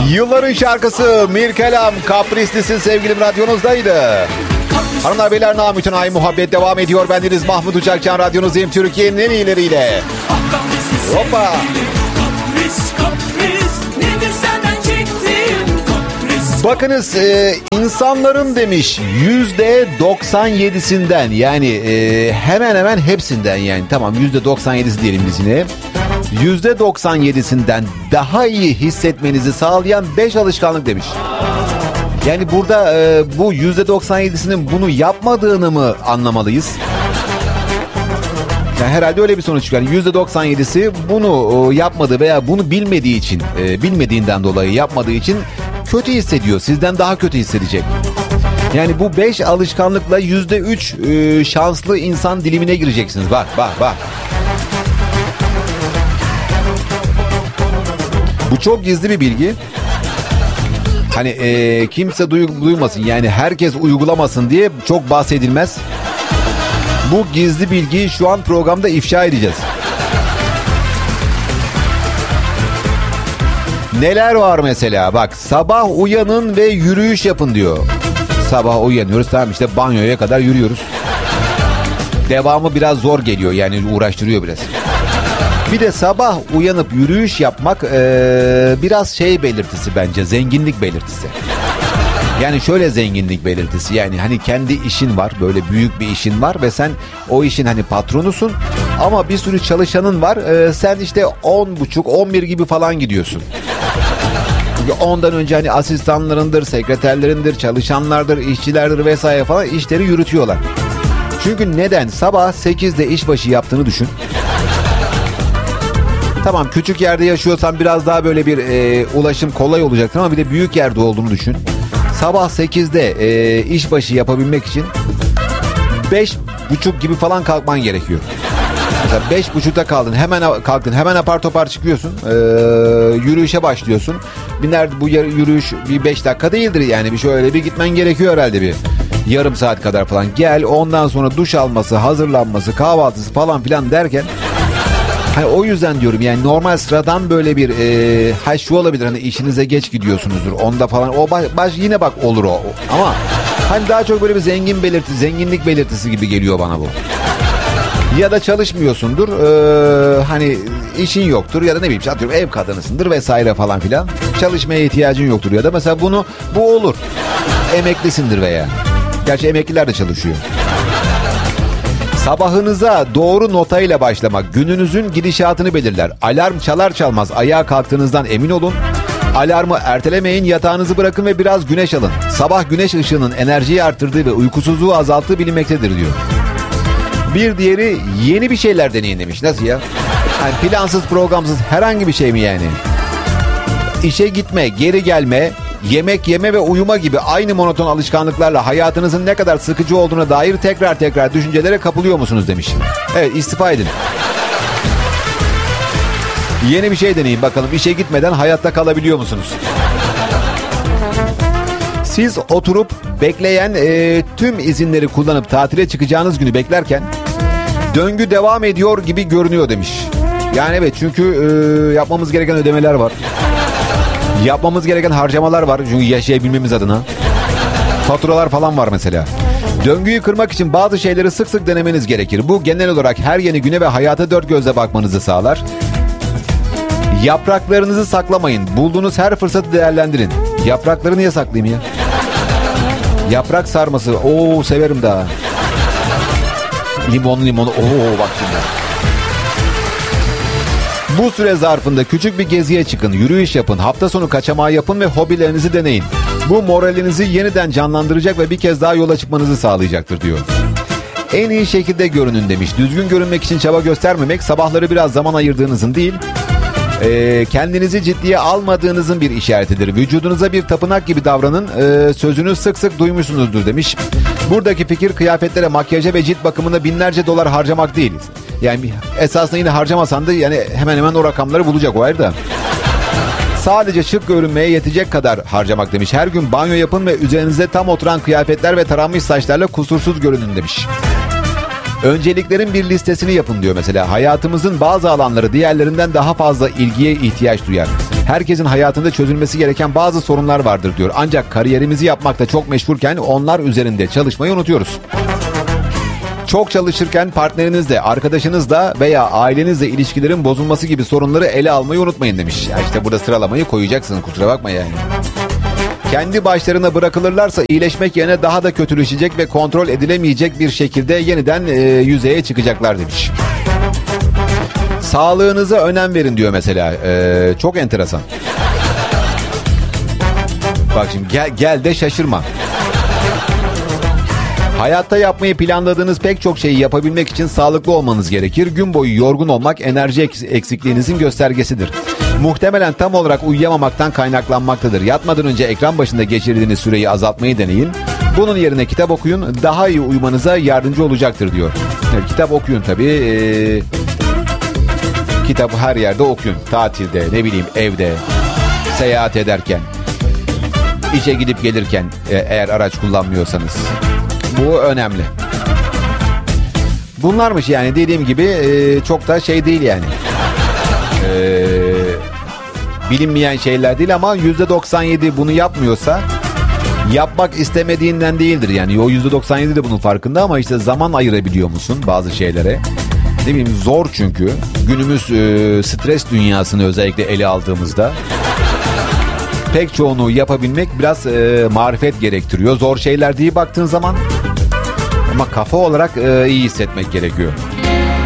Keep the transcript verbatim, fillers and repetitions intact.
Yılların şarkısı Mirkelam Kaprislisin sevgilim radyonuzdaydı. Hanımlar beyler, namütün ay muhabbet devam ediyor. Bendeniz Mahmut Uçakcan, radyonuzdayım Türkiye'nin en iyileriyle. Hoppa. Bakınız e, insanların demiş yüzde doksan yedisinden, yani e, hemen hemen hepsinden, yani tamam yüzde doksan yedisi diyelim biz yine. yüzde doksan yedisinden daha iyi hissetmenizi sağlayan beş alışkanlık demiş. Yani burada e, bu yüzde doksan yedisinin bunu yapmadığını mı anlamalıyız? Yani herhalde öyle bir sonuç çıkıyor. Yani yüzde doksan yedisi bunu e, yapmadığı veya bunu bilmediği için, e, bilmediğinden dolayı yapmadığı için kötü hissediyor. Sizden daha kötü hissedecek. Yani bu beş alışkanlıkla yüzde üç e, şanslı insan dilimine gireceksiniz. Bak bak bak. Bu çok gizli bir bilgi. Hani e, kimse duy- duymasın, yani herkes uygulamasın diye çok bahsedilmez. Bu gizli bilgiyi şu an programda ifşa edeceğiz. Neler var mesela? Bak, sabah uyanın ve yürüyüş yapın diyor. Sabah uyanıyoruz, tamam işte banyoya kadar yürüyoruz. Devamı biraz zor geliyor, yani uğraştırıyor biraz. Bir de sabah uyanıp yürüyüş yapmak ee, biraz şey belirtisi bence, zenginlik belirtisi. Yani şöyle zenginlik belirtisi, yani hani kendi işin var, böyle büyük bir işin var ve sen o işin hani patronusun ama bir sürü çalışanın var, ee, sen işte on buçuk on bir gibi falan gidiyorsun. Çünkü ondan önce hani asistanlarındır, sekreterlerindir, çalışanlardır, işçilerdir vesaire falan işleri yürütüyorlar. Çünkü neden? Sabah sekizde işbaşı yaptığını düşün. Tamam, küçük yerde yaşıyorsan biraz daha böyle bir e, ulaşım kolay olacaktır ama bir de büyük yerde olduğunu düşün. Sabah sekizde e, işbaşı yapabilmek için beş buçuk gibi falan kalkman gerekiyor. Mesela beş buçukta kaldın, hemen kalktın, hemen apar topar çıkıyorsun, e, yürüyüşe başlıyorsun. Bir nerede bu yürüyüş bir beş dakika değildir yani, bir şöyle bir gitmen gerekiyor herhalde, bir yarım saat kadar falan. Gel, ondan sonra duş alması, hazırlanması, kahvaltısı falan filan derken. Hani o yüzden diyorum, yani normal sıradan böyle bir e, ha şu olabilir, hani işinize geç gidiyorsunuzdur onda falan, o baş, baş yine bak olur o, ama hani daha çok böyle bir zengin belirti, zenginlik belirtisi gibi geliyor bana bu. Ya da çalışmıyorsundur, e, hani işin yoktur ya da ne bileyim atıyorum ev kadınısındır vesaire falan filan, çalışmaya ihtiyacın yoktur ya da mesela bunu bu olur, emeklisindir veya, gerçi emekliler de çalışıyor. Sabahınıza doğru notayla başlamak gününüzün gidişatını belirler. Alarm çalar çalmaz ayağa kalktığınızdan emin olun. Alarmı ertelemeyin, yatağınızı bırakın ve biraz güneş alın. Sabah güneş ışığının enerjiyi arttırdığı ve uykusuzluğu azalttığı bilinmektedir diyor. Bir diğeri, yeni bir şeyler deneyin demiş. Nasıl ya? Yani plansız programsız herhangi bir şey mi yani? İşe gitme, geri gelme, yemek yeme ve uyuma gibi aynı monoton alışkanlıklarla hayatınızın ne kadar sıkıcı olduğuna dair tekrar tekrar düşüncelere kapılıyor musunuz demiş. Evet, istifa edin. Yeni bir şey deneyin bakalım, işe gitmeden hayatta kalabiliyor musunuz? Siz oturup bekleyen e, tüm izinleri kullanıp tatile çıkacağınız günü beklerken döngü devam ediyor gibi görünüyor demiş. Yani evet, çünkü e, yapmamız gereken ödemeler var. Yapmamız gereken harcamalar var çünkü yaşayabilmemiz adına. Faturalar falan var mesela. Döngüyü kırmak için bazı şeyleri sık sık denemeniz gerekir. Bu genel olarak her yeni güne ve hayata dört gözle bakmanızı sağlar. Yapraklarınızı saklamayın. Bulduğunuz her fırsatı değerlendirin. Yaprakları niye saklayayım ya? Yaprak sarması. Oo, severim daha. Limon limonu. Oo, bak şimdi. Bu süre zarfında küçük bir geziye çıkın, yürüyüş yapın, hafta sonu kaçamağı yapın ve hobilerinizi deneyin. Bu moralinizi yeniden canlandıracak ve bir kez daha yola çıkmanızı sağlayacaktır diyor. En iyi şekilde görünün demiş. Düzgün görünmek için çaba göstermemek, sabahları biraz zaman ayırdığınızın değil, e, kendinizi ciddiye almadığınızın bir işaretidir. Vücudunuza bir tapınak gibi davranın, e, sözünü sık sık duymuşsunuzdur demiş. Buradaki fikir, kıyafetlere, makyaja ve cilt bakımına binlerce dolar harcamak değil. Yani esasında yine harcamasan da yani hemen hemen o rakamları bulacak o ayrı da. Sadece şık görünmeye yetecek kadar harcamak demiş. Her gün banyo yapın ve üzerinize tam oturan kıyafetler ve taranmış saçlarla kusursuz görünün demiş. Önceliklerin bir listesini yapın diyor mesela. Hayatımızın bazı alanları diğerlerinden daha fazla ilgiye ihtiyaç duyar. Herkesin hayatında çözülmesi gereken bazı sorunlar vardır diyor. Ancak kariyerimizi yapmakta çok meşgulken onlar üzerinde çalışmayı unutuyoruz. Çok çalışırken partnerinizle, arkadaşınızla veya ailenizle ilişkilerin bozulması gibi sorunları ele almayı unutmayın demiş. Ya işte burada sıralamayı koyacaksın, kusura bakma yani. Kendi başlarına bırakılırlarsa iyileşmek yerine daha da kötüleşecek ve kontrol edilemeyecek bir şekilde yeniden e, yüzeye çıkacaklar demiş. Sağlığınıza önem verin diyor mesela. E, çok enteresan. Bak şimdi gel, gel de şaşırma. Hayatta yapmayı planladığınız pek çok şeyi yapabilmek için sağlıklı olmanız gerekir. Gün boyu yorgun olmak enerji eksikliğinizin göstergesidir. Muhtemelen tam olarak uyuyamamaktan kaynaklanmaktadır. Yatmadan önce ekran başında geçirdiğiniz süreyi azaltmayı deneyin. Bunun yerine kitap okuyun. Daha iyi uyumanıza yardımcı olacaktır diyor. Evet, kitap okuyun tabii. Ee, kitabı her yerde okuyun. Tatilde, ne bileyim evde, seyahat ederken, işe gidip gelirken eğer araç kullanmıyorsanız. Bu önemli. Bunlarmış yani dediğim gibi e, çok da şey değil yani. E, bilinmeyen şeyler değil ama yüzde doksan yedi bunu yapmıyorsa yapmak istemediğinden değildir. Yani o yüzde doksan yedi de bunun farkında ama işte zaman ayırabiliyor musun bazı şeylere? Ne bileyim zor çünkü. Günümüz e, stres dünyasını özellikle ele aldığımızda pek çoğunu yapabilmek biraz e, marifet gerektiriyor. Zor şeyler değil baktığın zaman ama kafa olarak e, iyi hissetmek gerekiyor.